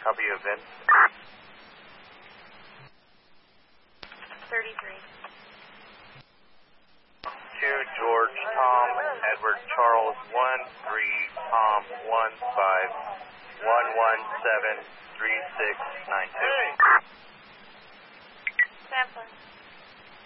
Copy of Vince. 33. 2 George Tom Edward Charles 13 Tom 15 117 3692. Sampler.